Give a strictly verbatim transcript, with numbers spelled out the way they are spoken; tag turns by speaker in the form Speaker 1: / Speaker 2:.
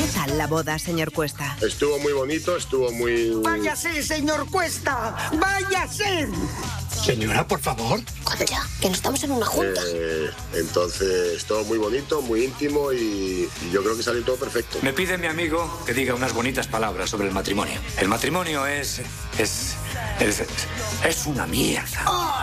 Speaker 1: ¿Qué tal la boda, señor Cuesta?
Speaker 2: Estuvo muy bonito, estuvo muy...
Speaker 3: ¡Váyase, señor Cuesta! ¡Váyase!
Speaker 4: Señora, por favor.
Speaker 5: Joder, ya, que no estamos en una junta.
Speaker 2: Eh, entonces, todo muy bonito, muy íntimo y, y yo creo que salió todo perfecto.
Speaker 6: Me pide mi amigo que diga unas bonitas palabras sobre el matrimonio. El matrimonio es... es... es, es una mierda.
Speaker 3: ¡Oh,